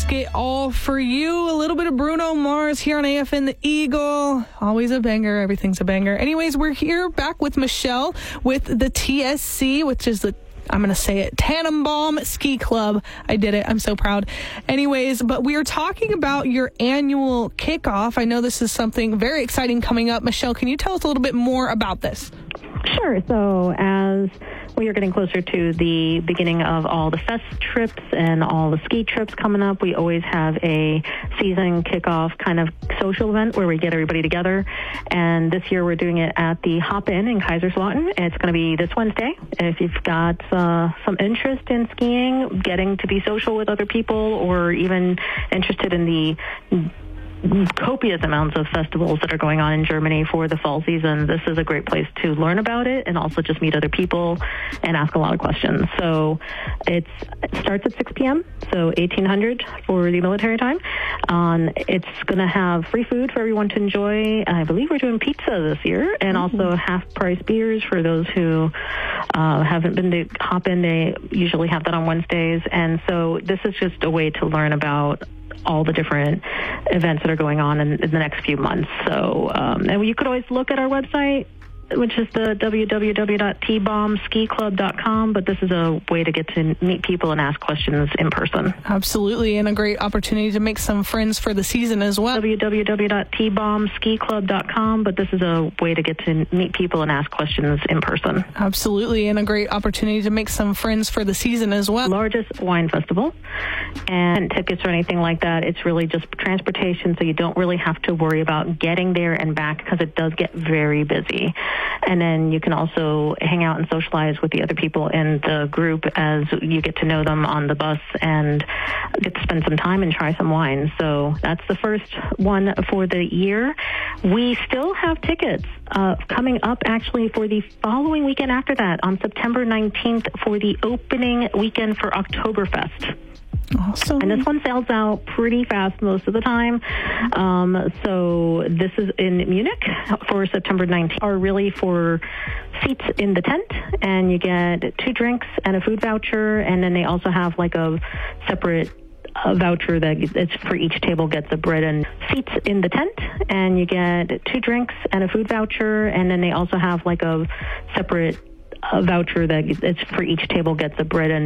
risk it all for you. A little bit of Bruno Mars here on AFN The Eagle. Always a banger. Everything's a banger. Anyways, we're here back with Michelle with the TSC, which is the, I'm going to say it, Tannenbaum Ski Club. I did it. I'm so proud. Anyways, but we are talking about your annual kickoff. I know this is something very exciting coming up. Michelle, can you tell us a little bit more about this? Sure. So as we are getting closer to the beginning of all the fest trips and all the ski trips coming up, we always have a season kickoff kind of social event where we get everybody together. And this year we're doing it at the Hop Inn in Kaiserslautern. It's going to be this Wednesday. If you've got some interest in skiing, getting to be social with other people, or even interested in the copious amounts of festivals that are going on in Germany for the fall season, this is a great place to learn about it and also just meet other people and ask a lot of questions. So it starts at 6 p.m., so 1800 for the military time. It's going to have free food for everyone to enjoy. I believe we're doing pizza this year, and also half-price beers for those who haven't been to Hop In. They usually have that on Wednesdays, and so this is just a way to learn about all the different events that are going on in the next few months. So, and you could always look at our website, which is the www.tbombskiclub.com, but this is a way to get to meet people and ask questions in person. Absolutely, and a great opportunity to make some friends for the season as well. www.tbombskiclub.com, but this is a way to get to meet people and ask questions in person. Absolutely, and a great opportunity to make some friends for the season as well. Largest wine festival, and tickets or anything like that. It's really just transportation, so you don't really have to worry about getting there and back because it does get very busy. And then you can also hang out and socialize with the other people in the group as you get to know them on the bus and get to spend some time and try some wine. So that's the first one for the year. We still have tickets coming up actually for the following weekend after that on September 19th for the opening weekend for Oktoberfest. Awesome. And this one sells out pretty fast most of the time. So this is in Munich for September 19th. Are really for seats in the tent, and you get 2 drinks and a food voucher, and then they also have like a separate voucher that it's for each table gets a bread and seats in the tent, and you get 2 drinks and a food voucher, and then they also have like a separate voucher that it's for each table gets a bread and